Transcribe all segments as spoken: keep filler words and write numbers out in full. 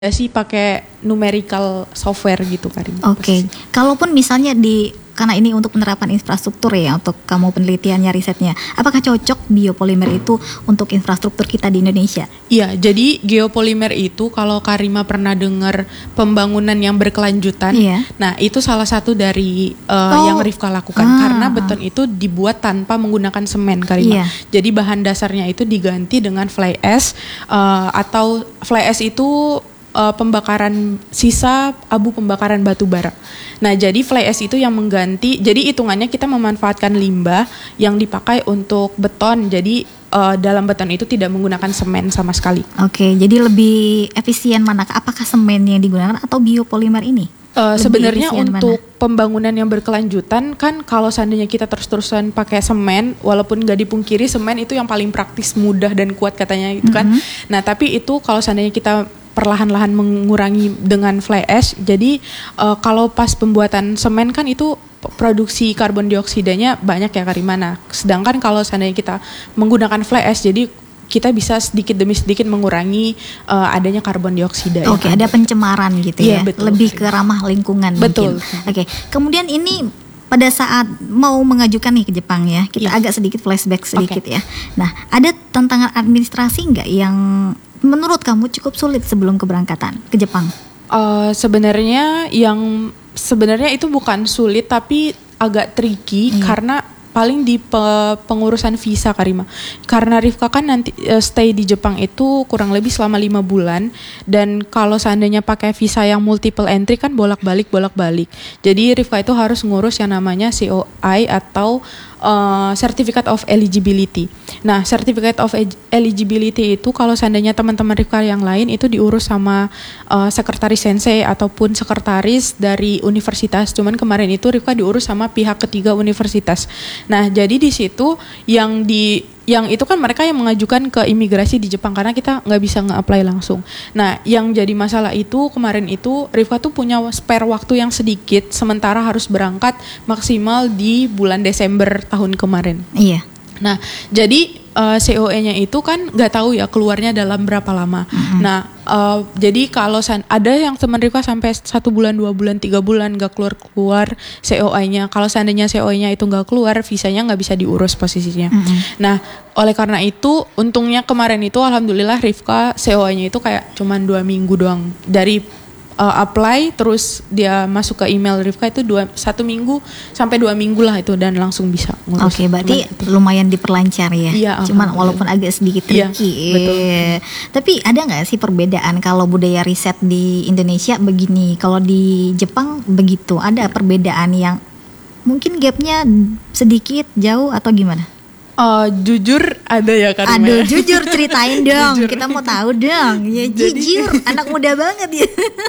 sih pakai numerical software gitu Karim. Oke, okay. Kalaupun misalnya di karena ini untuk penerapan infrastruktur ya, untuk kamu penelitiannya, risetnya, apakah cocok biopolimer itu untuk infrastruktur kita di Indonesia? Iya, jadi geopolimer itu kalau Karima pernah dengar pembangunan yang berkelanjutan, iya. Nah itu salah satu dari uh, oh. yang Rifka lakukan ah. karena beton itu dibuat tanpa menggunakan semen Karima. Iya. Jadi bahan dasarnya itu diganti dengan fly ash uh, atau fly ash itu Uh, pembakaran sisa abu pembakaran batu bara. Nah, jadi fly ash itu yang mengganti. Jadi hitungannya kita memanfaatkan limbah yang dipakai untuk beton. Jadi uh, dalam beton itu tidak menggunakan semen sama sekali. Oke, jadi lebih efisien mana? Apakah semen yang digunakan atau biopolimer ini? Uh, sebenarnya untuk mana? Pembangunan yang berkelanjutan kan kalau seandainya kita terus-terusan pakai semen, walaupun nggak dipungkiri semen itu yang paling praktis, mudah dan kuat katanya itu kan. Mm-hmm. Nah, tapi itu kalau seandainya kita perlahan-lahan mengurangi dengan fly ash. Jadi uh, kalau pas pembuatan semen kan itu produksi karbon dioksidanya banyak ya Karimana. Sedangkan kalau seandainya kita menggunakan fly ash, jadi kita bisa sedikit demi sedikit mengurangi uh, adanya karbon dioksida. Oke, okay, ada pencemaran gitu ya, ya betul. Lebih ke ramah lingkungan. Betul. Oke, okay. Kemudian ini pada saat mau mengajukan nih ke Jepang ya, kita yes. agak sedikit flashback sedikit okay. ya. Nah, ada tantangan administrasi nggak yang menurut kamu cukup sulit sebelum keberangkatan ke Jepang? Uh, sebenarnya yang sebenarnya itu bukan sulit tapi agak tricky hmm. karena paling di pe- pengurusan visa Karima. Karena Rifka kan nanti uh, stay di Jepang itu kurang lebih selama lima bulan dan kalau seandainya pakai visa yang multiple entry kan bolak-balik bolak-balik. Jadi Rifka itu harus ngurus yang namanya C O I atau Uh, Certificate of Eligibility. Nah, Certificate of Eligibility itu kalau seandainya teman-teman Rifka yang lain itu diurus sama uh, sekretaris sensei ataupun sekretaris dari universitas. Cuman kemarin itu Rifka diurus sama pihak ketiga universitas. Nah, jadi di situ yang di yang itu kan mereka yang mengajukan ke imigrasi di Jepang karena kita nggak bisa nge-apply langsung. Nah, yang jadi masalah itu kemarin itu Rifka tuh punya spare waktu yang sedikit sementara harus berangkat maksimal di bulan Desember tahun kemarin. Iya. Nah, jadi uh, C O E-nya itu kan nggak tahu ya keluarnya dalam berapa lama. Mm-hmm. Nah, uh, jadi kalau san- ada yang teman Rifka sampai satu bulan, dua bulan, tiga bulan nggak keluar keluar C O E-nya. Kalau seandainya C O E-nya itu nggak keluar, visanya nggak bisa diurus posisinya. Mm-hmm. Nah, oleh karena itu, untungnya kemarin itu alhamdulillah Rifka C O E-nya itu kayak cuman dua minggu doang dari Uh, apply terus dia masuk ke email Rifka itu dua satu minggu sampai dua minggu lah itu dan langsung bisa ngurus. Oke, okay, berarti lumayan diperlancar ya. Iya, cuman walaupun agak sedikit tricky. Iya, betul. Tapi ada nggak sih perbedaan kalau budaya riset di Indonesia begini, kalau di Jepang begitu? Ada perbedaan yang mungkin gapnya sedikit, jauh atau gimana? Uh, jujur ada ya Karima. Aduh, jujur ceritain dong. Jujur. Kita mau tahu dong. Ya jadi, jujur, anak muda banget ya.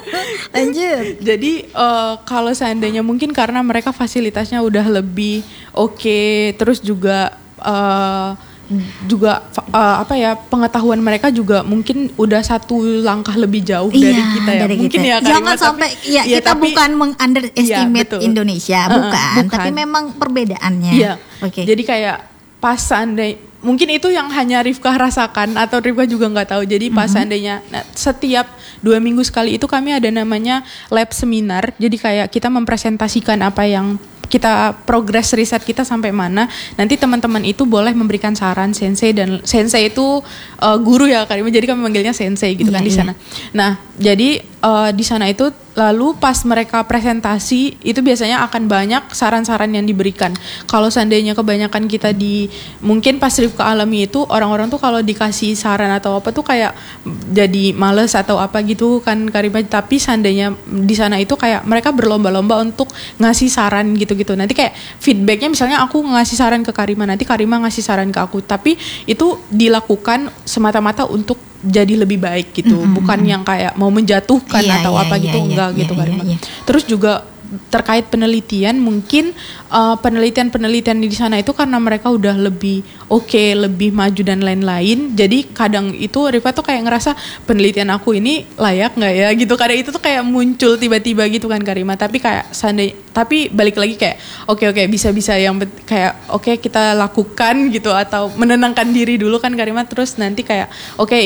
Lanjut. Jadi uh, kalau seandainya mungkin karena mereka fasilitasnya udah lebih oke, okay, terus juga uh, juga uh, apa ya pengetahuan mereka juga mungkin udah satu langkah lebih jauh iya, dari kita ya. Dari mungkin kita. ya Karima, jangan sampai ya, ya kita tapi, bukan mengunderestimate ya, Indonesia, uh, bukan, bukan. Tapi memang perbedaannya. Iya. Oke. Okay. Jadi kayak pas seandainya mungkin itu yang hanya Rifka rasakan atau Rifka juga nggak tahu. Jadi pas mm-hmm. seandainya nah, setiap dua minggu sekali itu kami ada namanya lab seminar. Jadi kayak kita mempresentasikan apa yang kita progres riset kita sampai mana. Nanti teman-teman itu boleh memberikan saran sensei dan sensei itu uh, guru ya Karima. Jadi kami manggilnya sensei gitu yeah, kan di sana. Yeah. Nah, jadi uh, di sana itu lalu pas mereka presentasi itu biasanya akan banyak saran-saran yang diberikan. Kalau seandainya kebanyakan kita di mungkin pas Rifka alami itu orang-orang tuh kalau dikasih saran atau apa tuh kayak jadi males atau apa gitu kan Karima. Tapi seandainya di sana itu kayak mereka berlomba-lomba untuk ngasih saran gitu-gitu. Nanti kayak feedbacknya misalnya aku ngasih saran ke Karima, nanti Karima ngasih saran ke aku. Tapi itu dilakukan semata-mata untuk jadi lebih baik gitu, mm-hmm. bukan yang kayak mau menjatuhkan iya, atau iya, apa iya, gitu, iya, enggak iya, gitu iya, Karima. Iya, iya. Terus juga terkait penelitian, mungkin uh, penelitian-penelitian di sana itu karena mereka udah lebih oke, okay, lebih maju dan lain-lain. Jadi kadang itu Rifka tuh kayak ngerasa penelitian aku ini layak nggak ya gitu. Kadang itu tuh kayak muncul tiba-tiba gitu kan Karima. Tapi kayak seandainya, tapi balik lagi kayak oke okay, oke okay, bisa-bisa yang kayak oke okay, kita lakukan gitu atau menenangkan diri dulu kan Karima. Terus nanti kayak oke okay, ini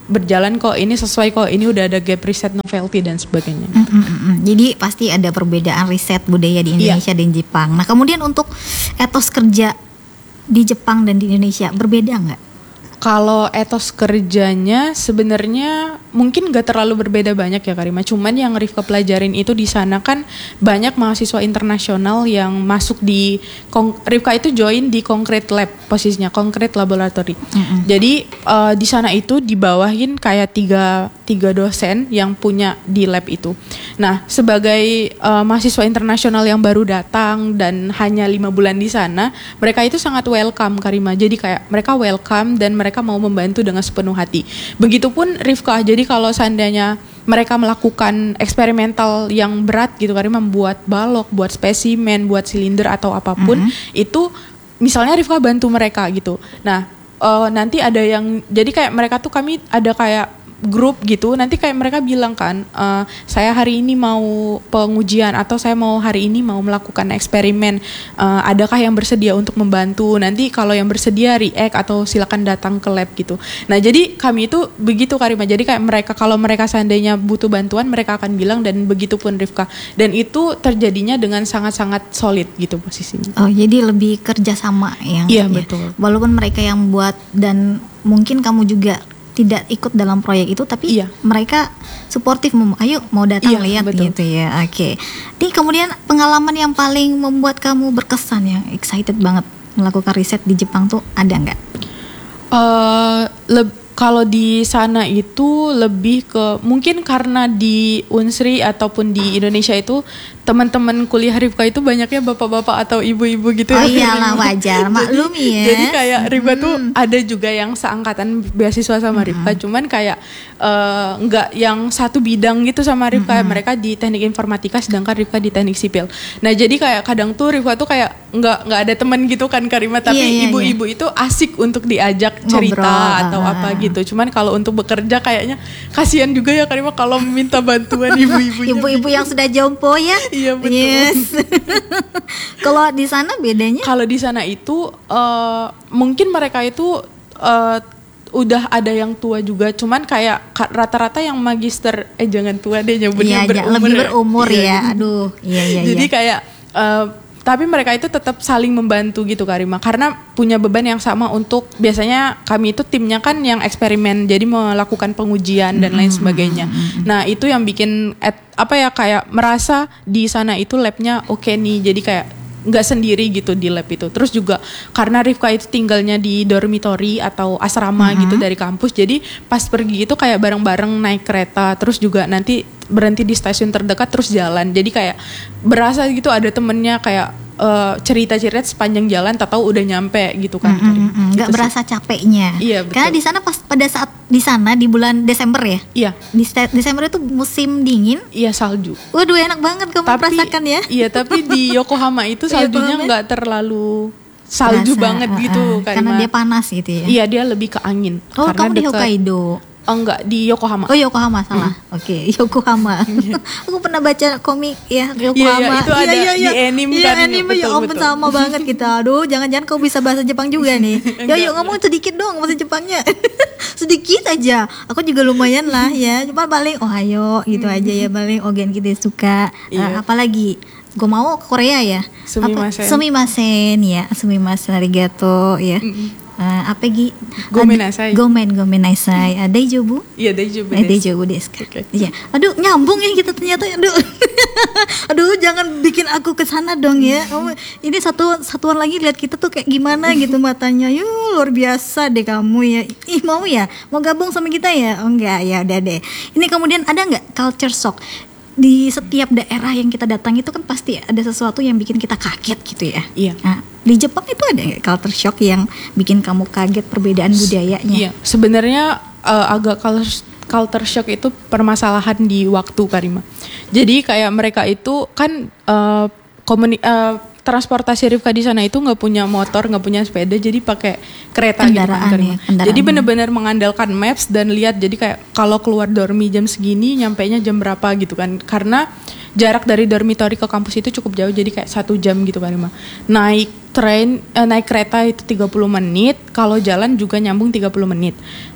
berjalan kok, ini sesuai kok, ini udah ada gap riset novelty dan sebagainya. Mm, mm, mm, mm. Jadi pasti ada perbedaan riset budaya di Indonesia yeah. dan Jepang. Nah kemudian untuk etos kerja di Jepang dan di Indonesia berbeda nggak? Kalau etos kerjanya sebenarnya mungkin gak terlalu berbeda banyak ya Karima. Cuman yang Rifka pelajarin itu di sana kan banyak mahasiswa internasional yang masuk di Rifka itu join di concrete lab posisinya, concrete laboratory. Mm-hmm. Jadi uh, di sana itu dibawahin kayak tiga tiga dosen yang punya di lab itu. Nah sebagai uh, mahasiswa internasional yang baru datang dan hanya lima bulan di sana, mereka itu sangat welcome Karima. Jadi kayak mereka welcome dan mereka mereka mau membantu dengan sepenuh hati. Begitupun Rifka. Jadi kalau seandainya mereka melakukan eksperimental yang berat gitu, karena membuat balok, buat spesimen, buat silinder atau apapun, mm-hmm. itu misalnya Rifka bantu mereka gitu. Nah uh, nanti ada yang jadi kayak mereka tuh kami ada kayak grup gitu, nanti kayak mereka bilang kan, uh, saya hari ini mau pengujian atau saya mau hari ini mau melakukan eksperimen, uh, adakah yang bersedia untuk membantu? Nanti kalau yang bersedia react atau silakan datang ke lab gitu. Nah jadi kami itu begitu Karima, jadi kayak mereka kalau mereka seandainya butuh bantuan mereka akan bilang, dan begitu pun Rifka, dan itu terjadinya dengan sangat-sangat solid gitu posisinya. Oh jadi lebih kerjasama yang iya ya. Betul. Walaupun mereka yang buat dan mungkin kamu juga tidak ikut dalam proyek itu, tapi iya. mereka suportif, ayo mau datang iya, lihat betul. Gitu ya. Oke. Jadi kemudian pengalaman yang paling membuat kamu berkesan, yang excited banget melakukan riset di Jepang tuh ada nggak? Uh, le- kalau di sana itu lebih ke mungkin karena di Unsri ataupun di Indonesia itu teman-teman kuliah Rifka itu banyaknya bapak-bapak atau ibu-ibu gitu. Oh iyalah wajar, maklum ya. Jadi kayak Rifka hmm. tuh ada juga yang seangkatan beasiswa sama hmm. Rifka, cuman kayak uh, nggak yang satu bidang gitu sama Rifka. Hmm. Mereka di teknik informatika sedangkan Rifka di teknik sipil. Nah jadi kayak kadang tuh Rifka tuh kayak nggak nggak ada teman gitu kan Karima, tapi yeah, yeah, ibu-ibu yeah. itu asik untuk diajak cerita ngobrol atau uh. apa gitu. Cuman kalau untuk bekerja kayaknya kasihan juga ya Karima kalau minta bantuan ibu-ibunya. Ibu-ibu yang sudah jompo ya. Iya betul. Yes. Kalau di sana bedanya? Kalau di sana itu uh, mungkin mereka itu uh, udah ada yang tua juga, cuman kayak rata-rata yang magister eh jangan tua deh nyebutnya, ya, berumur. Lebih berumur ya. ya. Aduh, iya iya. Jadi iya. kayak uh, tapi mereka itu tetap saling membantu gitu Karima, karena punya beban yang sama untuk, biasanya kami itu timnya kan yang eksperimen, jadi melakukan pengujian dan lain sebagainya. Mm-hmm. Nah itu yang bikin at, apa ya kayak merasa di sana itu labnya oke okay nih, jadi kayak nggak sendiri gitu di lab itu. Terus juga karena Rifka itu tinggalnya di dormitory atau asrama mm-hmm. gitu dari kampus, jadi pas pergi itu kayak bareng-bareng naik kereta, terus juga nanti berhenti di stasiun terdekat terus jalan. Jadi kayak berasa gitu ada temennya kayak uh, cerita-cerita sepanjang jalan, tahu udah nyampe gitu kan. Mm-hmm. Nggak gitu berasa sih capeknya. Iya, betul. Karena di sana pas pada saat di sana di bulan Desember ya. Iya. Di Desember itu musim dingin. Iya, salju. Waduh enak banget kamu tapi, merasakan ya. Iya tapi di Yokohama itu saljunya nggak terlalu salju berasa, banget uh, gitu uh, karena dia panas gitu ya. Iya dia lebih ke angin. Oh kamu di Hokkaido. Oh enggak, di Yokohama. Oh Yokohama salah. Hmm. Oke, okay, Yokohama. Aku pernah baca komik ya Yokohama. Iya, iya, itu ada iya, iya, di anime iya, kan. Iya, anime ya ampun sama banget kita. Aduh, jangan-jangan kau bisa bahasa Jepang juga nih. Yo, yuk ngomong sedikit dong bahasa Jepangnya. Sedikit aja. Aku juga lumayan lah ya. Cuma paling ohayo gitu aja ya, paling ogen kita suka. Iya. Nah, apalagi gue mau ke Korea ya. Sumimasen. Sumimasen ya, sumimasen arigato ya. Mm-hmm. Uh, apa gi? Gomenasai. Gomen, gomenasai. Uh, Daijoubu? Iya, daijoubu. Eh, daijoubu desu. Oke. Iya. Aduh, nyambung ya kita ternyata. Aduh. Aduh, jangan bikin aku ke sana dong ya. Oh, ini satu satuan lagi lihat kita tuh kayak gimana gitu matanya. Yuh, luar biasa deh kamu ya. Ih, mau ya? Mau gabung sama kita ya? Oh enggak, ya udah deh. Ini kemudian ada enggak culture shock? Di setiap daerah yang kita datang itu kan pasti ada sesuatu yang bikin kita kaget gitu ya. Iya. Nah, di Jepang itu ada nggak culture shock yang bikin kamu kaget perbedaan budayanya? Iya. Sebenarnya uh, agak culture shock itu permasalahan di waktu Karima. Jadi kayak mereka itu kan uh, komuni uh, transportasi Rifka di sana itu nggak punya motor, nggak punya sepeda, jadi pakai kereta kendaraan gitu kan, ya, kendaraan. Jadi benar-benar mengandalkan maps dan lihat, jadi kayak kalau keluar dormi jam segini, nyampainya jam berapa gitu kan, karena jarak dari dormitory ke kampus itu cukup jauh, jadi kayak satu jam gitu kan Rima. Naik train, eh, naik kereta itu tiga puluh menit, kalau jalan juga nyambung tiga puluh menit.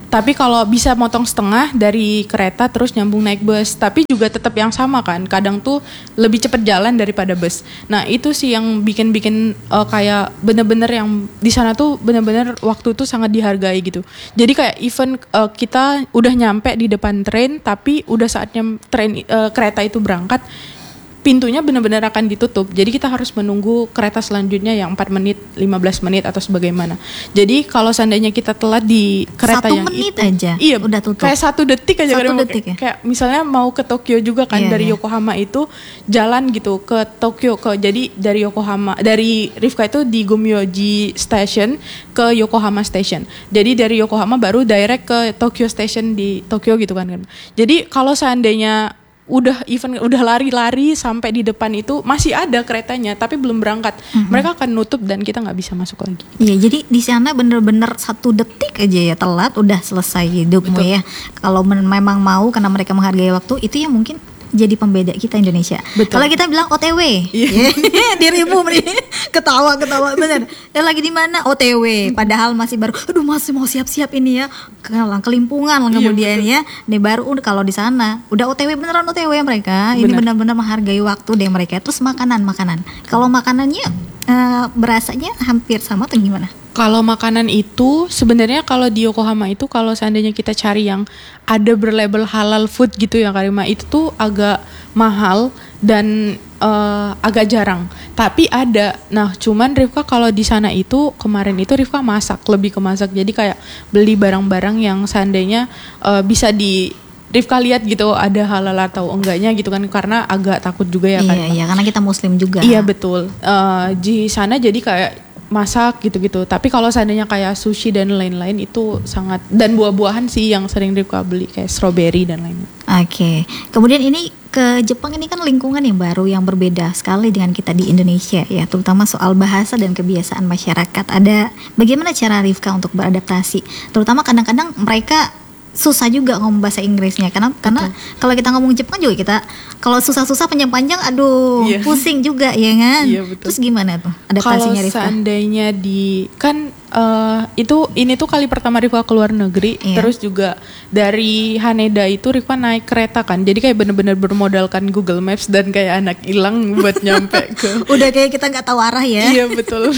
Tapi kalau bisa motong setengah dari kereta terus nyambung naik bus, tapi juga tetap yang sama kan. Kadang tuh lebih cepat jalan daripada bus. Nah itu sih yang bikin-bikin uh, kayak bener-bener yang di sana tuh bener-bener waktu tuh sangat dihargai gitu. Jadi kayak even uh, kita udah nyampe di depan tren, tapi udah saatnya tren uh, kereta itu berangkat, pintunya benar-benar akan ditutup. Jadi kita harus menunggu kereta selanjutnya yang empat menit, lima belas menit atau sebagaimana. Jadi kalau seandainya kita telat di kereta satu yang menit itu, aja iya, udah tutup. Kayak satu detik aja. Satu kayak, detik ya? Kayak misalnya mau ke Tokyo juga kan, Iya, dari iya. Yokohama itu jalan gitu ke Tokyo ke jadi dari Yokohama dari Rivka itu di Gomyoji Station ke Yokohama Station. Jadi dari Yokohama baru direct ke Tokyo Station di Tokyo gitu kan. Jadi kalau seandainya udah even udah lari-lari sampai di depan itu masih ada keretanya tapi belum berangkat, mm-hmm. mereka akan nutup dan kita nggak bisa masuk lagi. Iya, jadi di sana bener-bener satu detik aja ya telat udah selesai hidupmu. Betul. Ya. Kalau men- memang mau karena mereka menghargai waktu, itu yang mungkin jadi pembeda kita Indonesia. Betul. Kalau kita bilang O T W, yeah. dirimu ketawa-ketawa bener. Ya lagi di mana O T W, padahal masih baru. Aduh masih mau siap-siap ini ya, kelang kelimpungan lah kemudian yeah, ya. Nih baru udah kalau di sana udah O T W beneran O T W mereka. Bener. Ini benar-benar menghargai waktu deh mereka. Terus makanan makanan. Kalau makanannya uh, berasanya hampir sama atau gimana? Kalau makanan itu sebenarnya kalau di Yokohama itu kalau seandainya kita cari yang ada berlabel halal food gitu ya Karima, itu tuh agak mahal dan uh, agak jarang. Tapi ada. Nah, cuman Rivka kalau di sana itu kemarin itu Rivka masak, lebih ke masak. Jadi kayak beli barang-barang yang seandainya uh, bisa di Rivka lihat gitu ada halal atau enggaknya gitu kan, karena agak takut juga ya kan. Iya, iya, karena kita muslim juga. Iya betul. Uh, di sana jadi kayak masak gitu-gitu. Tapi kalau seandainya kayak sushi dan lain-lain itu sangat, dan buah-buahan sih yang sering Rivka beli kayak strawberry dan lain-lain. Oke. Okay. Kemudian ini ke Jepang ini kan lingkungan yang baru yang berbeda sekali dengan kita di Indonesia ya, terutama soal bahasa dan kebiasaan masyarakat. Ada bagaimana cara Rivka untuk beradaptasi? Terutama kadang-kadang mereka susah juga ngomong bahasa Inggrisnya karena Betul. karena kalau kita ngomong Jepang juga kita kalau susah-susah panjang-panjang aduh yeah. pusing juga ya kan. Yeah, Terus gimana tuh adaptasinya Rivka? Kalau seandainya di kan uh, itu ini tuh kali pertama Rivka keluar negeri, yeah. terus juga dari Haneda itu Rivka naik kereta kan, jadi kayak bener-bener bermodalkan Google Maps dan kayak anak hilang buat nyampe ke udah kayak kita nggak tahu arah ya. Iya betul.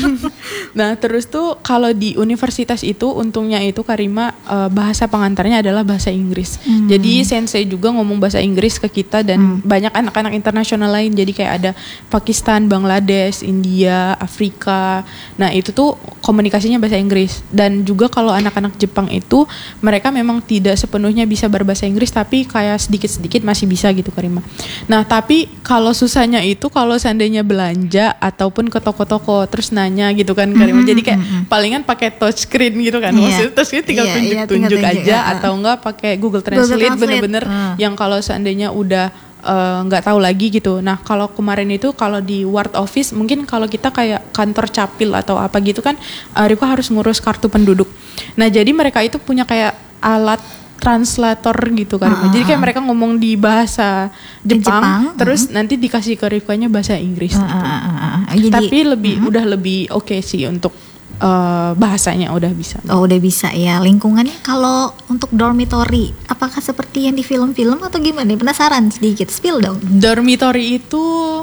Nah terus tuh kalau di universitas itu untungnya itu Karima uh, bahasa pengantarnya adalah bahasa Inggris. Hmm. Jadi sensei juga ngomong bahasa Inggris ke kita dan hmm. banyak anak-anak internasional lain. Jadi kayak ada Pakistan, Bangladesh, India, Afrika. Nah itu tuh komunikasinya bahasa Inggris. Dan juga kalau anak-anak Jepang itu mereka memang tidak sepenuhnya bisa berbahasa Inggris, tapi kayak sedikit-sedikit masih bisa gitu Karima. Nah tapi kalau susahnya itu kalau seandainya belanja ataupun ke toko-toko terus nanya gitu kan Karima. Mm-hmm. Jadi kayak mm-hmm. palingan pakai touchscreen gitu kan. Yeah. Maksudnya touchscreen tinggal yeah, tunjuk-tunjuk yeah, aja uh. atau enggak pakai Google Translate, Google Translate. bener-bener uh. yang kalau seandainya udah nggak uh, tahu lagi gitu. Nah kalau kemarin itu kalau di ward office mungkin kalau kita kayak kantor capil atau apa gitu kan, uh, Rivka harus ngurus kartu penduduk. Nah jadi mereka itu punya kayak alat translator gitu kan. Uh-huh. Jadi kayak mereka ngomong di bahasa Jepang, Jepang terus uh-huh. nanti dikasih ke Rivkanya bahasa Inggris. Uh-huh. Gitu. Uh-huh. Jadi, Tapi lebih uh-huh. udah lebih oke okay sih untuk Uh, bahasanya udah bisa. Oh udah bisa ya. Lingkungannya kalau untuk dormitory apakah seperti yang di film-film atau gimana? Penasaran sedikit, spill dong. Dormitory itu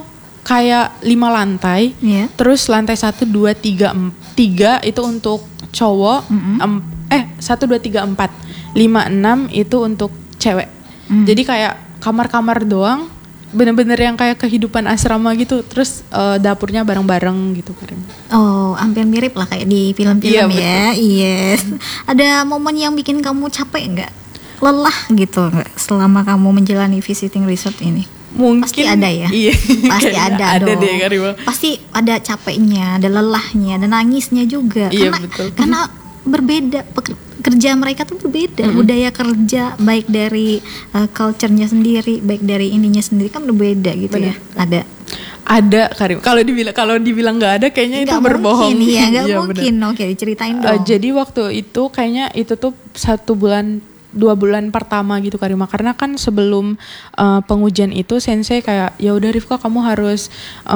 kayak lima lantai, yeah. terus lantai satu, dua, tiga, tiga itu untuk cowok, mm-hmm. em, eh satu, dua, tiga, empat, lima, enam itu untuk cewek. Mm. Jadi kayak kamar-kamar doang. Bener-bener yang kayak kehidupan asrama gitu. Terus uh, dapurnya bareng-bareng gitu Karim. Oh hampir mirip lah kayak di film-film iya, ya. Yes. Ada momen yang bikin kamu capek nggak? Lelah gitu nggak selama kamu menjalani visiting resort ini? Mungkin pasti ada ya. Iya, pasti ada, ada dong. Deh, Karima. Pasti ada capeknya, ada lelahnya, ada nangisnya juga. Iya, karena betul. karena berbeda kerja mereka tuh berbeda, mm-hmm. budaya kerja baik dari uh, culture-nya sendiri, baik dari ininya sendiri kan berbeda gitu. Bener. Ya. Ada ada Karim. Kalau dibilang kalau dibilang nggak ada kayaknya gak itu berbohong. Mungkin, ya, nggak ya, mungkin. Bener. Oke, diceritain dong. Uh, jadi waktu itu kayaknya itu tuh satu bulan dua bulan pertama gitu Karima, karena kan sebelum uh, pengujian itu sensei kayak ya udah Rifka kamu harus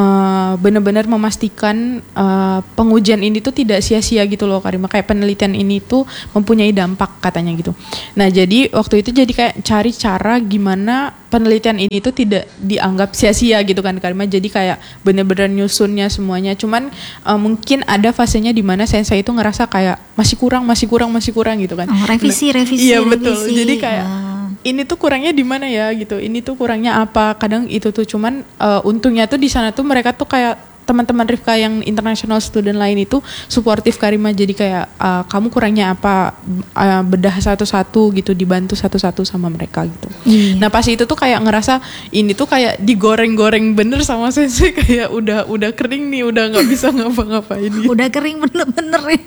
uh, benar-benar memastikan uh, pengujian ini tuh tidak sia-sia gitu loh Karima, kayak penelitian ini tuh mempunyai dampak katanya gitu. Nah jadi waktu itu jadi kayak cari cara gimana penelitian ini tuh tidak dianggap sia-sia gitu kan Karima, jadi kayak benar-benar nyusunnya semuanya. Cuman uh, mungkin ada fasenya di mana sensei itu ngerasa kayak masih kurang masih kurang masih kurang gitu kan. Oh, revisi nah, revisi iya revisi. betul, jadi kayak ah. ini tuh kurangnya di mana ya gitu, ini tuh kurangnya apa, kadang itu tuh. Cuman uh, untungnya tuh di sana tuh mereka tuh kayak teman-teman Rifka yang international student lain itu suportif Karima, jadi kayak uh, kamu kurangnya apa, uh, bedah satu-satu gitu, dibantu satu-satu sama mereka gitu. Iya. Nah pas itu tuh kayak ngerasa ini tuh kayak digoreng-goreng bener sama sensei, kayak udah udah kering nih, udah nggak bisa ngapa-ngapain gitu. Udah kering bener-bener ya.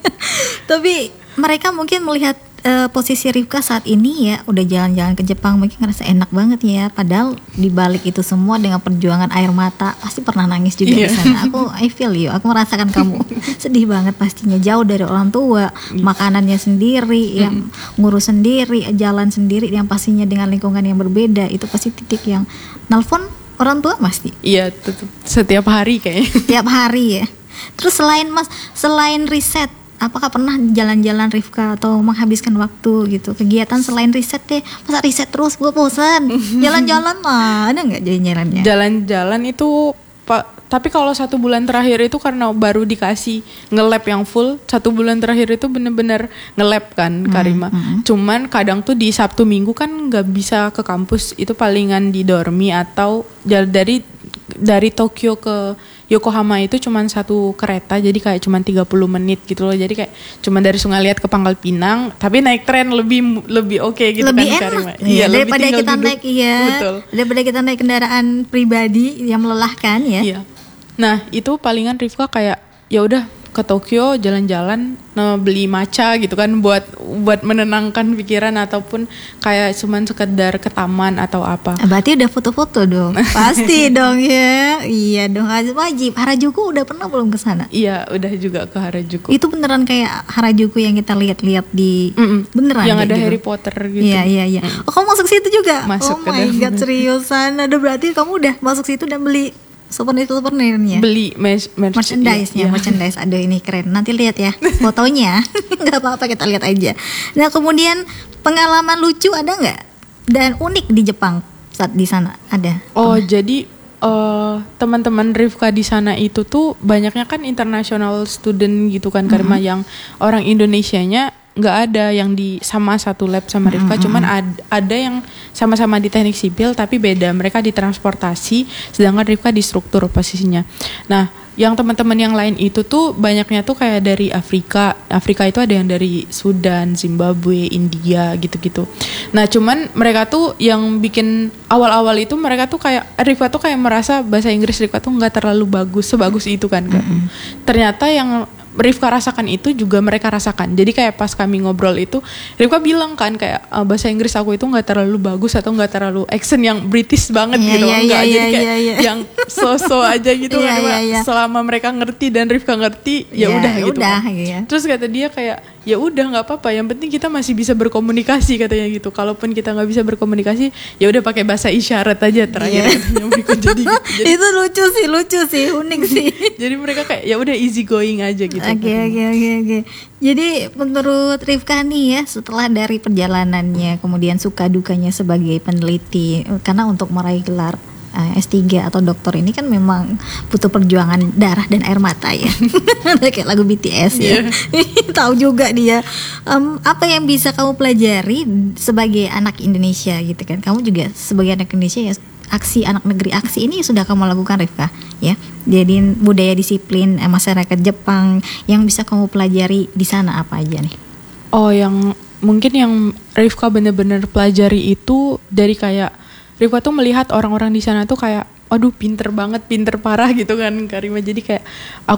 Tapi mereka mungkin melihat uh, posisi Rifka saat ini ya, udah jalan-jalan ke Jepang, mungkin ngerasa enak banget ya. Padahal dibalik itu semua dengan perjuangan air mata, pasti pernah nangis juga yeah. di sana. Aku I feel you, aku merasakan kamu. Sedih banget pastinya, jauh dari orang tua, makanannya sendiri, yang ngurus sendiri, jalan sendiri, yang pastinya dengan lingkungan yang berbeda. Itu pasti titik yang nelpon orang tua pasti. Iya, tetep, setiap hari kayaknya. Setiap hari ya. Terus selain mas, selain riset, apakah pernah jalan-jalan Rifka atau menghabiskan waktu gitu, kegiatan selain riset deh? Masa riset terus, gue bosan. Jalan-jalan lah, ada nggak jalan-jalannya? Jalan-jalan itu Pak, tapi kalau satu bulan terakhir itu karena baru dikasih nge-lab yang full, satu bulan terakhir itu bener-bener nge-lab kan Karima. Hmm, hmm. Cuman kadang tuh di Sabtu Minggu kan nggak bisa ke kampus, itu palingan di dormi atau dari dari Tokyo ke Yokohama itu cuman satu kereta, jadi kayak cuman tiga puluh menit gitu loh. Jadi kayak cuman dari Sungai Liat ke Pangkal Pinang, tapi naik tren lebih lebih oke okay gitu lebih kan enak. Karima. Iya, daripada kita duduk. naik iya. Betul. Daripada kita naik kendaraan pribadi yang melelahkan ya. Iya. Nah, itu palingan Rifka kayak ya udah ke Tokyo jalan-jalan, nah, beli matcha gitu kan buat buat menenangkan pikiran, ataupun kayak cuman sekedar ke taman atau apa. Berarti udah foto-foto dong. Pasti dong ya. Iya dong, wajib. Harajuku udah pernah belum ke sana? Iya, udah juga ke Harajuku. Itu beneran kayak Harajuku yang kita lihat-lihat di Mm-mm. beneran yang ada gitu? Harry Potter gitu. Iya, iya, iya. Mm. Oh, kamu masuk situ juga? Masuk. Oh my god, seriusan. Ada berarti kamu udah masuk situ dan beli souvenir-souvenirnya? Beli mes- mes- merchandise-nya, iya. merchandise. Aduh, ini keren. Nanti lihat ya fotonya. Nggak apa-apa, kita lihat aja. Nah, kemudian pengalaman lucu ada nggak? Dan unik di Jepang saat di sana ada? Oh, pernah? jadi uh, teman-teman Rifka di sana itu tuh banyaknya kan international student gitu kan Karima, mm-hmm. yang orang Indonesianya nggak ada yang di sama satu lab sama Rifka, mm-hmm. cuman ad, ada yang sama-sama di teknik sipil tapi beda, mereka di transportasi sedangkan Rifka di struktur posisinya. Nah, yang teman-teman yang lain itu tuh banyaknya tuh kayak dari Afrika. Afrika itu ada yang dari Sudan, Zimbabwe, India gitu-gitu. Nah, cuman mereka tuh yang bikin awal-awal itu mereka tuh kayak Rifka tuh kayak merasa bahasa Inggris Rifka tuh nggak terlalu bagus sebagus itu kan. Mm-hmm. Ternyata yang Rifka rasakan itu juga mereka rasakan. Jadi kayak pas kami ngobrol itu Rifka bilang kan kayak e, bahasa Inggris aku itu nggak terlalu bagus atau nggak terlalu accent yang British banget yeah, gitu, yeah, enggak yeah, jadi kayak yeah, yeah. yang so-so aja gitu yeah, kan. Yeah, yeah. Selama mereka ngerti dan Rifka ngerti ya udah yeah, gitu. Udah, kan. Yeah. Terus kata dia kayak ya udah nggak apa-apa, yang penting kita masih bisa berkomunikasi katanya gitu. Kalaupun kita nggak bisa berkomunikasi ya udah pakai bahasa isyarat aja terakhir yeah. katanya mereka. Jadi, gitu. Jadi itu lucu sih, lucu sih, unik sih. Jadi mereka kayak ya udah easy going aja gitu. Oke oke oke oke. Jadi menurut Rifka nih ya, setelah dari perjalanannya kemudian suka dukanya sebagai peneliti, karena untuk meraih gelar Uh, S tiga atau doktor ini kan memang butuh perjuangan darah dan air mata ya. Kayak lagu B T S ya. Yeah. Tahu juga dia. Um, apa yang bisa kamu pelajari sebagai anak Indonesia gitu kan? Kamu juga sebagai anak Indonesia ya, aksi anak negeri aksi ini sudah kamu lakukan Rifka ya. Jadi budaya disiplin eh, masyarakat Jepang yang bisa kamu pelajari di sana apa aja nih? Oh, yang mungkin yang Rifka benar-benar pelajari itu dari kayak Rifka tuh melihat orang-orang di sana tuh kayak, aduh pinter banget, pinter parah gitu kan Karima. Jadi kayak aku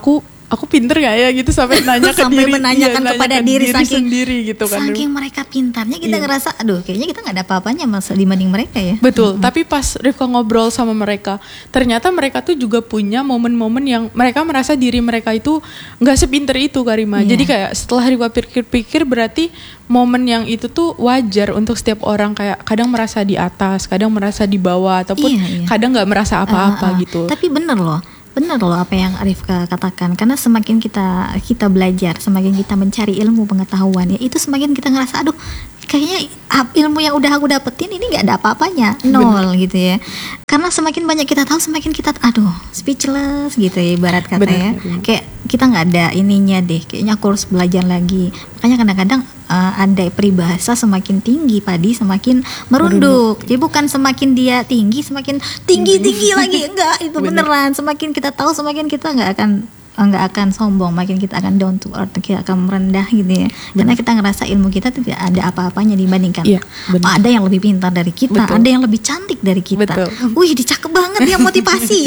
aku pinter gak ya gitu sampai nanya ke sampai diri, menanyakan iya, kepada nanya ke diri, diri saking, sendiri gitu kan. Saking mereka pintarnya kita iya. ngerasa aduh kayaknya kita nggak ada apa-apanya mas dibanding mereka ya. Betul, mm-hmm. Tapi pas Rifka ngobrol sama mereka, ternyata mereka tuh juga punya momen-momen yang mereka merasa diri mereka itu nggak sepinter itu Karima. Yeah. Jadi kayak setelah Rifka pikir-pikir berarti momen yang itu tuh wajar untuk setiap orang, kayak kadang merasa di atas, kadang merasa di bawah, ataupun yeah, yeah. kadang nggak merasa apa-apa uh, uh, gitu. Tapi bener loh. Benar loh apa yang Rifka katakan, karena semakin kita kita belajar, semakin kita mencari ilmu pengetahuan ya, itu semakin kita ngerasa aduh kayaknya ilmu yang udah aku dapetin ini nggak ada apa-apanya, nol. Bener. Gitu ya. Karena semakin banyak kita tahu semakin kita aduh speechless gitu ya ibarat kata. Bener, ya bener. Kayak kita nggak ada ininya deh, kayaknya aku harus belajar lagi. Makanya kadang-kadang uh, ada peribahasa semakin tinggi padi semakin merunduk. Jadi bukan semakin dia tinggi semakin tinggi-tinggi lagi, enggak, itu bener. Beneran semakin kita tahu semakin kita nggak akan nggak akan sombong, makin kita akan down to earth, kita akan merendah gitu ya. Karena kita ngerasa ilmu kita tidak ada apa-apanya dibandingkan iya, ada yang lebih pintar dari kita, betul. Ada yang lebih cantik dari kita. Betul. Wih, dicakep banget ya motivasi.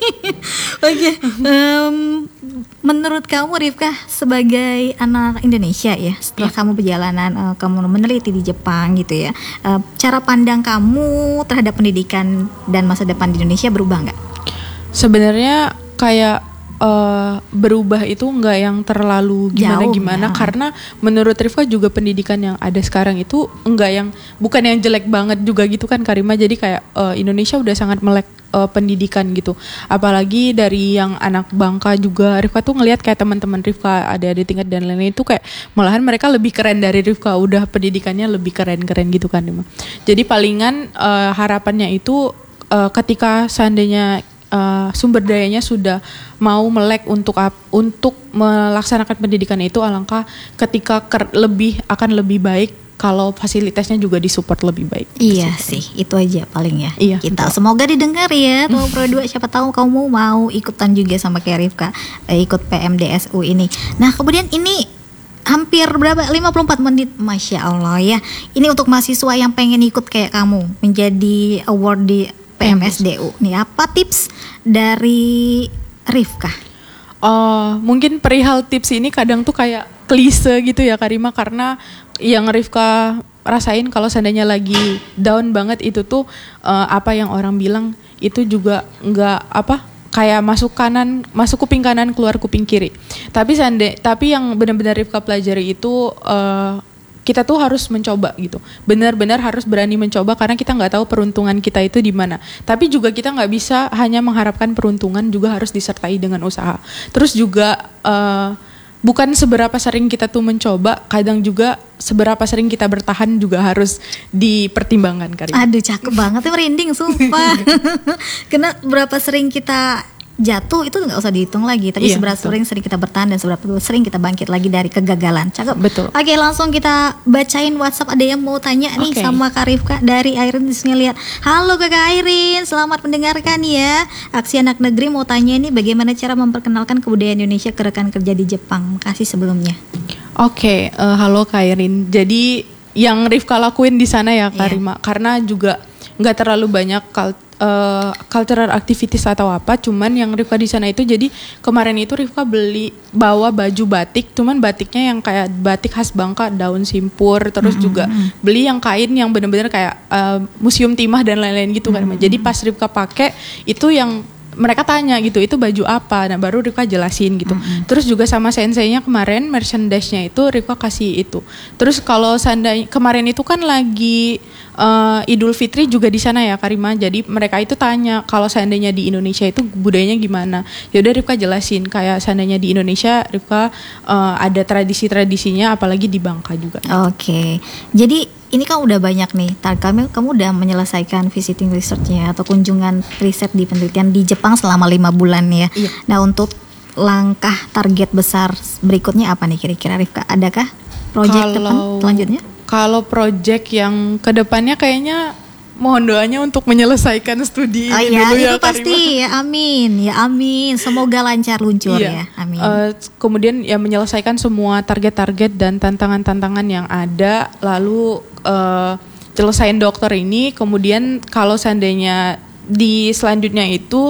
Oke, okay. um, menurut kamu Rifka sebagai anak Indonesia ya, setelah yeah. kamu perjalanan uh, kamu meneliti di Jepang gitu ya, uh, cara pandang kamu terhadap pendidikan dan masa depan di Indonesia berubah nggak? Sebenarnya kayak Uh, berubah itu nggak yang terlalu gimana-gimana, ya. Karena menurut Rifka juga pendidikan yang ada sekarang itu nggak yang bukan yang jelek banget juga gitu kan Karima. Jadi kayak uh, Indonesia udah sangat melek uh, pendidikan gitu. Apalagi dari yang anak bangka juga Rifka tuh ngelihat kayak teman-teman Rifka ada di tingkat dan lain-lain itu kayak malahan mereka lebih keren dari Rifka, udah pendidikannya lebih keren-keren gitu kan. Jadi palingan uh, harapannya itu uh, ketika seandainya Uh, sumber dayanya sudah mau melek untuk ap- untuk melaksanakan pendidikan itu, alangkah ketika ker- lebih akan lebih baik kalau fasilitasnya juga disupport lebih baik. Iya sih, itu aja paling ya. Iya, kita betul. Semoga didengar ya Tuh Pro dua, siapa tahu kamu mau ikutan juga sama kayak Rifka, eh, ikut P M D S U ini. Nah kemudian ini hampir berapa? lima puluh empat menit, Masya Allah ya. Ini untuk mahasiswa yang pengen ikut kayak kamu menjadi award di P M S D U. Nih apa tips dari Rifka? Uh, mungkin perihal tips ini kadang tuh kayak klise gitu ya Karima, karena yang Rifka rasain kalau seandainya lagi down banget itu tuh uh, apa yang orang bilang itu juga nggak apa kayak masuk kanan, masuk kuping kanan keluar kuping kiri. Tapi sande, tapi yang benar-benar Rifka pelajari itu uh, kita tuh harus mencoba gitu, benar-benar harus berani mencoba karena kita nggak tahu peruntungan kita itu di mana. Tapi juga kita nggak bisa hanya mengharapkan peruntungan, juga harus disertai dengan usaha. Terus juga uh, bukan seberapa sering kita tuh mencoba, kadang juga seberapa sering kita bertahan juga harus dipertimbangkan Karim. Aduh cakep banget ya, merinding sumpah. Karena berapa sering kita jatuh itu nggak usah dihitung lagi, tapi iya, seberapa betul. sering sering kita bertahan dan seberapa sering kita bangkit lagi dari kegagalan. Cakep. Betul. Oke, langsung kita bacain WhatsApp. Ada yang mau tanya nih okay. sama Kak Rifka dari Airin di sini, lihat. Halo Kakak Airin, selamat mendengarkan ya. Aksi Anak Negeri mau tanya nih bagaimana cara memperkenalkan kebudayaan Indonesia ke rekan kerja di Jepang. Makasih sebelumnya. Oke, okay, uh, halo Kak Airin. Jadi yang Rifka lakuin di sana ya Kak Rima, yeah. karena juga nggak terlalu banyak kal- Uh, cultural activities atau apa, cuman yang Rifka di sana itu, jadi kemarin itu Rifka beli bawa baju batik, cuman batiknya yang kayak batik khas Bangka, daun simpur, terus mm-hmm. juga beli yang kain yang benar-benar kayak uh, museum timah dan lain-lain gitu kan. Mm-hmm. Jadi pas Rifka pakai itu yang mereka tanya gitu, itu baju apa? Nah baru Rifka jelasin gitu. Mm-hmm. Terus juga sama senseinya kemarin merchandise-nya itu Rifka kasih itu. Terus kalau seandainya kemarin itu kan lagi uh, Idul Fitri juga di sana ya Karima. Jadi mereka itu tanya kalau seandainya di Indonesia itu budayanya gimana. Ya udah Rifka jelasin kayak seandainya di Indonesia Rifka uh, ada tradisi-tradisinya, apalagi di Bangka juga. Oke. Okay. Jadi ini kan udah banyak nih, kamu kamu udah menyelesaikan visiting research-nya atau kunjungan riset di penelitian di Jepang selama lima bulan ya. Iya. Nah untuk langkah target besar berikutnya apa nih kira-kira Rifka? Adakah proyek depan selanjutnya? Kalau proyek yang kedepannya kayaknya mohon doanya untuk menyelesaikan studi oh ini iya, dulu ya itu pasti ya, amin ya amin, semoga lancar luncur iya. ya amin. Uh, kemudian ya menyelesaikan semua target-target dan tantangan-tantangan yang ada, lalu uh, selesain dokter ini, kemudian kalau seandainya di selanjutnya itu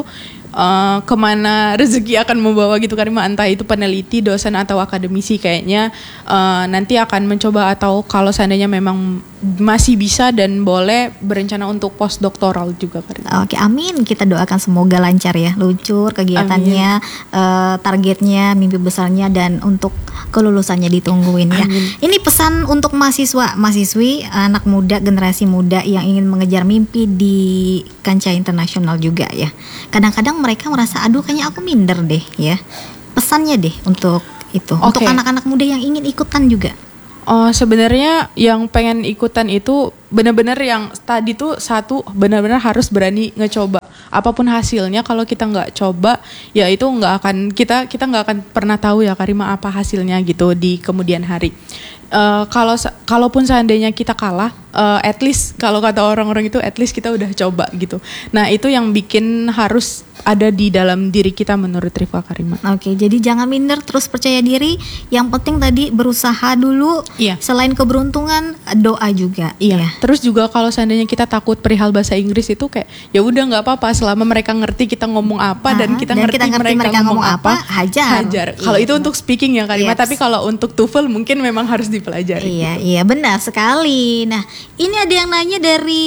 uh, kemana rezeki akan membawa gitu Karima, entah itu peneliti, dosen atau akademisi, kayaknya uh, nanti akan mencoba atau kalau seandainya memang masih bisa dan boleh berencana untuk postdoktoral juga Karima. Oke, amin. Kita doakan semoga lancar ya, luncur kegiatannya, uh, targetnya, mimpi besarnya, dan untuk kelulusannya ditungguin ya. Amin. Ini pesan untuk mahasiswa, mahasiswi, anak muda, generasi muda yang ingin mengejar mimpi di kancah internasional juga ya. Kadang-kadang mereka merasa aduh kayaknya aku minder deh ya. Pesannya deh untuk itu, okay. Untuk anak-anak muda yang ingin ikutan juga. Oh, sebenarnya yang pengen ikutan itu benar-benar yang tadi tuh satu benar-benar harus berani ngecoba. Apapun hasilnya, kalau kita nggak coba, ya itu nggak akan kita kita nggak akan pernah tahu ya Karima apa hasilnya gitu di kemudian hari. Uh, kalau kalaupun seandainya kita kalah, uh, at least kalau kata orang-orang itu at least kita udah coba gitu. Nah itu yang bikin harus ada di dalam diri kita menurut Rifka Karima. Oke, jadi jangan minder, terus percaya diri. Yang penting tadi berusaha dulu. Iya. Selain keberuntungan, doa juga. Iya. Ya. Terus juga kalau seandainya kita takut perihal bahasa Inggris itu kayak ya udah nggak apa-apa selama mereka ngerti kita ngomong apa. Aha, dan kita dan ngerti, kita ngerti mereka, mereka ngomong apa, apa hajar. hajar. Kalau iya. itu untuk speaking ya Karima, yes. Tapi kalau untuk TOEFL mungkin memang harus dipelajari. Iya, iya benar sekali. Nah, ini ada yang nanya dari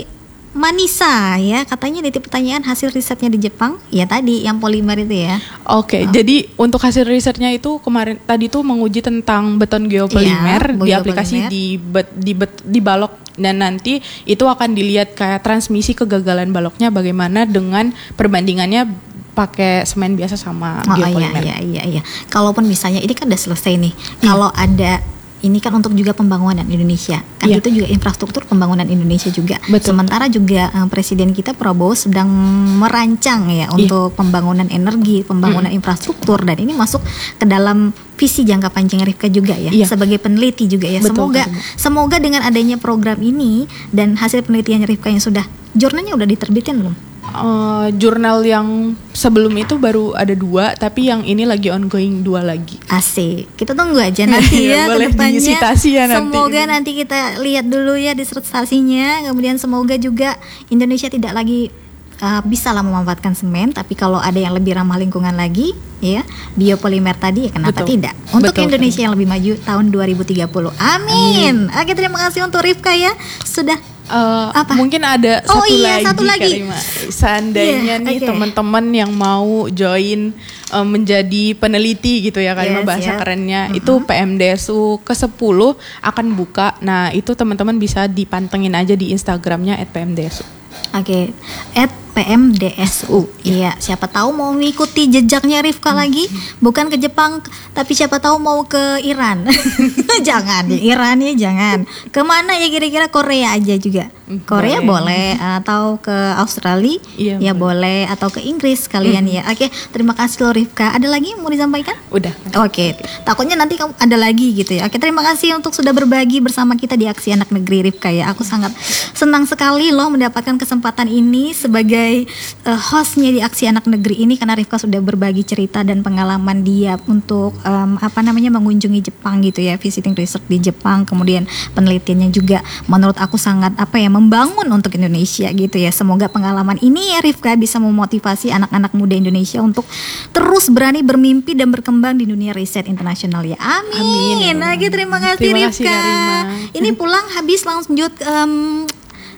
Manisa ya, katanya nitip pertanyaan hasil risetnya di Jepang. Ya tadi yang polimer itu ya. Oke, okay, oh. Jadi untuk hasil risetnya itu kemarin tadi tuh menguji tentang beton geopolimer ya, di aplikasi di bet, di bet, di balok, dan nanti itu akan dilihat kayak transmisi kegagalan baloknya bagaimana dengan perbandingannya pakai semen biasa sama oh, geopolimer. Iya iya iya. Kalaupun misalnya ini kan udah selesai nih. Hmm. Kalau ada ini kan untuk juga pembangunan Indonesia, kan yeah. Itu juga infrastruktur pembangunan Indonesia juga. Betul. Sementara juga um, Presiden kita Prabowo sedang merancang ya untuk yeah. pembangunan energi, pembangunan mm. infrastruktur, dan ini masuk ke dalam visi jangka panjang Rifka juga ya, yeah. Sebagai peneliti juga ya. Betul, semoga betul. Semoga dengan adanya program ini dan hasil penelitian Rifka yang sudah, jurnalnya udah diterbitin belum? Uh, jurnal yang sebelum itu baru ada dua, tapi yang ini lagi ongoing dua lagi. Asik, kita tunggu aja nanti ya boleh kedepannya. Ya nanti. Semoga nanti kita lihat dulu ya disertasinya. Kemudian semoga juga Indonesia tidak lagi uh, bisa lah memanfaatkan semen, tapi kalau ada yang lebih ramah lingkungan lagi, ya biopolimer tadi ya kenapa Betul. Tidak? Untuk Betul, Indonesia yang lebih maju tahun dua ribu tiga puluh. Amin. Amin. Oke, terima kasih untuk Rifka ya sudah. Uh, Apa? Mungkin ada oh, satu, iya, lagi, satu lagi Karima. Seandainya yeah, nih okay. teman-teman yang mau join uh, menjadi peneliti gitu ya Karima, yes, bahasa yeah. kerennya mm-hmm. itu P M D S U ke sepuluh akan buka. Nah itu teman-teman bisa dipantengin aja di Instagramnya at P M D S U. Oke, okay. at P M D S U. Iya, siapa tahu mau mengikuti jejaknya Rifka hmm. lagi, bukan ke Jepang, tapi siapa tahu mau ke Iran. Jangan di Iran ya, jangan. Kemana ya kira-kira? Korea aja juga. Korea boleh, boleh. Atau ke Australia, iya, ya boleh. boleh, atau ke Inggris kalian hmm. ya. Oke, terima kasih loh Rifka. Ada lagi yang mau disampaikan? Udah. Oke, takutnya nanti kamu ada lagi gitu ya. Oke, terima kasih untuk sudah berbagi bersama kita di Aksi Anak Negeri Rifka ya. Aku sangat senang sekali loh mendapatkan kesempatan ini sebagai uh, hostnya di Aksi Anak Negeri ini, karena Rifka sudah berbagi cerita dan pengalaman dia untuk um, apa namanya mengunjungi Jepang gitu ya, visiting research di Jepang, kemudian penelitiannya juga menurut aku sangat apa ya membangun untuk Indonesia gitu ya. Semoga pengalaman ini ya Rifka bisa memotivasi anak-anak muda Indonesia untuk terus berani bermimpi dan berkembang di dunia riset internasional ya. Amin. Amin. Oke, terima kasih terima Rifka. Kasih, ini pulang habis langsung um,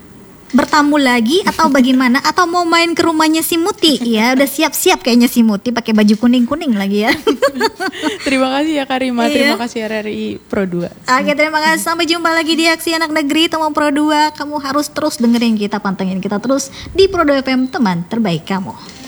bertamu lagi atau bagaimana, atau mau main ke rumahnya si Muti ya? Udah siap-siap kayaknya si Muti pakai baju kuning-kuning lagi ya. Terima kasih ya Karima, iya. Terima kasih R R I Pro dua. Oke, terima kasih, sampai jumpa lagi di Aksi Anak Negeri teman Pro dua. Kamu harus terus dengerin kita, pantengin kita terus di Pro dua F M, teman terbaik kamu.